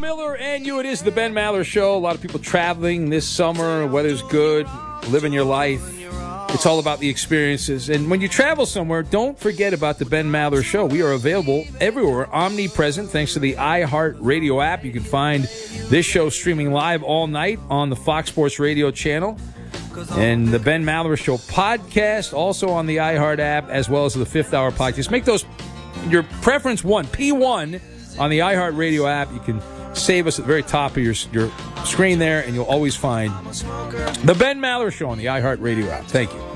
Miller and you. It is the Ben Maller Show. A lot of people traveling this summer. Weather's good. Living your life. It's all about the experiences. And when you travel somewhere, don't forget about the Ben Maller Show. We are available everywhere, omnipresent, thanks to the iHeartRadio app. You can find this show streaming live all night on the Fox Sports Radio channel. And the Ben Maller Show podcast, also on the iHeart app, as well as the Fifth Hour podcast. Make those your preference one, P1, on the iHeartRadio app. You can save us at the very top of your screen there, and you'll always find the Ben Maller Show on the iHeartRadio app. Thank you.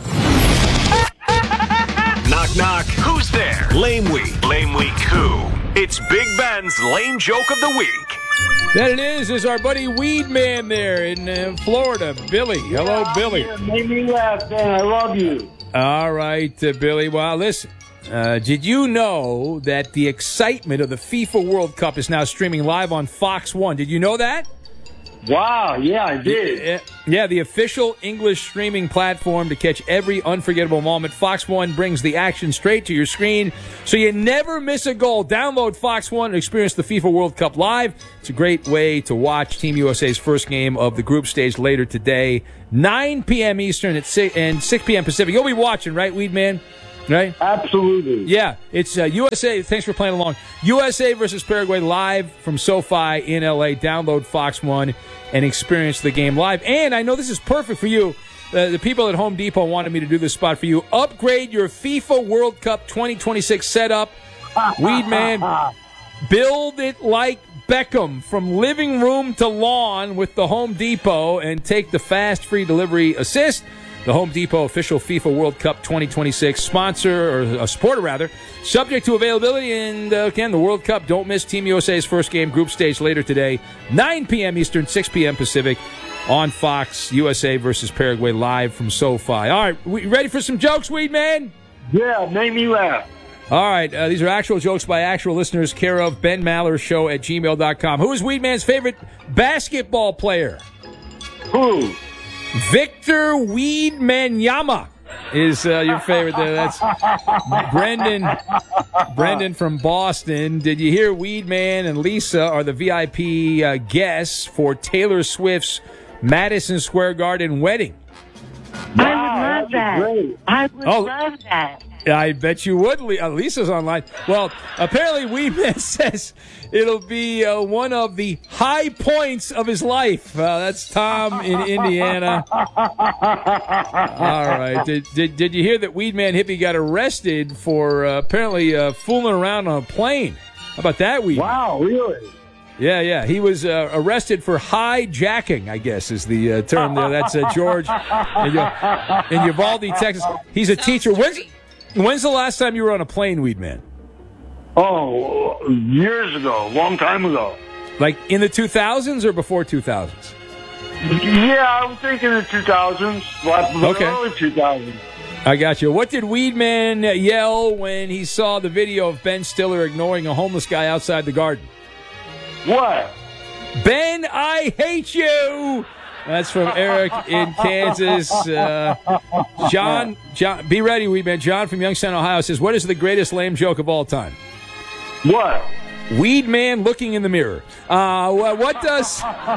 Knock, knock. Who's there? Lame Week. Lame Week who? It's Big Ben's Lame Joke of the Week. That it is our buddy Weed Man there in Florida. Billy. Hello, Billy. Made me laugh, man. I love you. All right, Billy. Well, listen. Did you know that the excitement of the FIFA World Cup is now streaming live on Fox 1? Did you know that? Wow, yeah, I did. Yeah, the official English streaming platform to catch every unforgettable moment. Fox 1 brings the action straight to your screen, so you never miss a goal. Download Fox 1 and experience the FIFA World Cup live. It's a great way to watch Team USA's first game of the group stage later today, 9 p.m. Eastern and 6 p.m. Pacific. You'll be watching, right, Weed Man? Right? Absolutely. Yeah, it's USA. Thanks for playing along. USA versus Paraguay live from SoFi in LA. Download Fox 1 and experience the game live. And I know this is perfect for you. The people at Home Depot wanted me to do this spot for you. Upgrade your FIFA World Cup 2026 setup. Weed Man, build it like Beckham from living room to lawn with the Home Depot and take the fast free delivery assist. The Home Depot official FIFA World Cup 2026 sponsor, or a supporter rather, subject to availability. And again, the World Cup, don't miss Team USA's first game, group stage later today, 9 p.m. Eastern, 6 p.m. Pacific on Fox. USA versus Paraguay live from SoFi. All right, we ready for some jokes, Weed Man? Yeah, made me laugh. All right, these are actual jokes by actual listeners, care of Ben Maller Show at gmail.com. Who is Weed Man's favorite basketball player? Who? Victor Weedmanyama is your favorite there. That's Brendan from Boston. Did you hear Weedman and Lisa are the VIP guests for Taylor Swift's Madison Square Garden wedding? I would love that. Great. I would love that. I bet you would. Lisa's online. Well, apparently Weedman says it'll be one of the high points of his life. That's Tom in Indiana. All right. Did you hear that Weedman Hippie got arrested for apparently fooling around on a plane? How about that, Weedman? Wow, really? Yeah. He was arrested for hijacking, I guess is the term there. That's George in Uvalde, Texas. He's a teacher. When's the last time you were on a plane, Weedman? Oh, years ago, long time ago. Like in the 2000s or before 2000s? Yeah, I was thinking the 2000s, but Okay. early 2000s. I got you. What did Weedman yell when he saw the video of Ben Stiller ignoring a homeless guy outside the garden? What? Ben, I hate you! That's from Eric in Kansas. John, be ready, Weedman. John from Youngstown, Ohio says, what is the greatest lame joke of all time? What? Weedman looking in the mirror. What does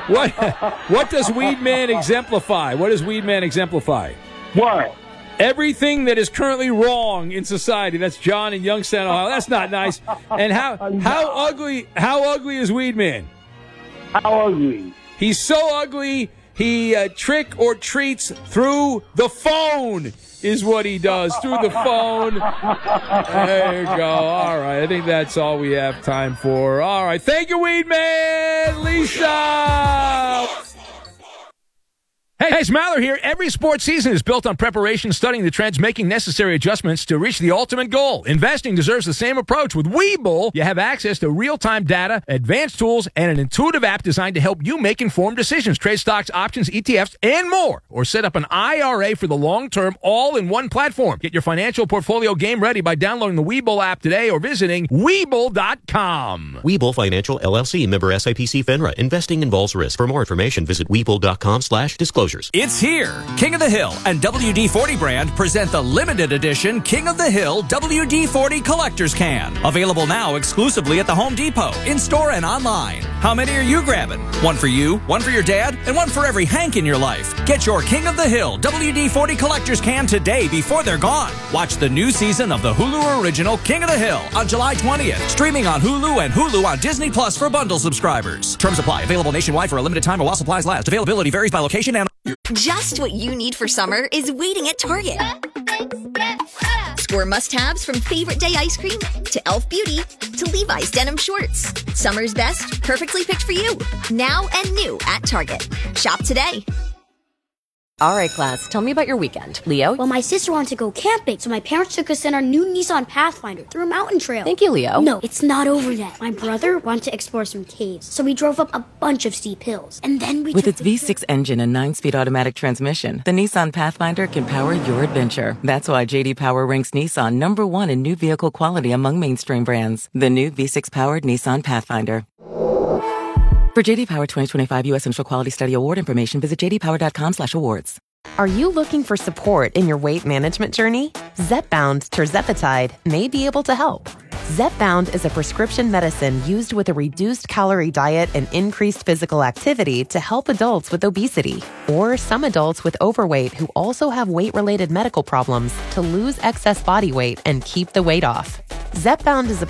Weedman exemplify? What does Weedman exemplify? What? Everything that is currently wrong in society. That's John in Youngstown, Ohio. That's not nice. And how ugly is Weedman? How ugly? He's so ugly, he trick or treats through the phone is what he does, through the phone. There you go. All right, I think that's all we have time for. All right, thank you, Weedman. Lisa! Hey, it's Maller here. Every sports season is built on preparation, studying the trends, making necessary adjustments to reach the ultimate goal. Investing deserves the same approach. With Webull, you have access to real-time data, advanced tools, and an intuitive app designed to help you make informed decisions, trade stocks, options, ETFs, and more. Or set up an IRA for the long term, all in one platform. Get your financial portfolio game ready by downloading the Webull app today or visiting Webull.com. Webull Financial LLC, member SIPC FINRA. Investing involves risk. For more information, visit Webull.com/disclosures. It's here. King of the Hill and WD-40 brand present the limited edition King of the Hill WD-40 Collector's Can. Available now exclusively at the Home Depot, in-store and online. How many are you grabbing? One for you, one for your dad, and one for every Hank in your life. Get your King of the Hill WD-40 Collector's Can today before they're gone. Watch the new season of the Hulu original King of the Hill on July 20th. Streaming on Hulu and Hulu on Disney Plus for bundle subscribers. Terms apply. Available nationwide for a limited time or while supplies last. Availability varies by location and... Just what you need for summer is waiting at Target. Score must-haves from Favorite Day ice cream to Elf Beauty to Levi's denim shorts. Summer's best, perfectly picked for you. Now and new at Target. Shop today. All right, class, tell me about your weekend. Leo? Well, my sister wanted to go camping, so my parents took us in our new Nissan Pathfinder through a mountain trail. Thank you, Leo. No, it's not over yet. My brother wanted to explore some caves, so we drove up a bunch of steep hills. And then we With its V6 engine and 9-speed automatic transmission, the Nissan Pathfinder can power your adventure. That's why J.D. Power ranks Nissan #1 in new vehicle quality among mainstream brands. The new V6-powered Nissan Pathfinder. For J.D. Power 2025 U.S. Central Quality Study Award information, visit jdpower.com/awards. Are you looking for support in your weight management journey? Zepbound tirzepatide may be able to help. Zepbound is a prescription medicine used with a reduced calorie diet and increased physical activity to help adults with obesity or some adults with overweight who also have weight-related medical problems to lose excess body weight and keep the weight off. Zepbound is a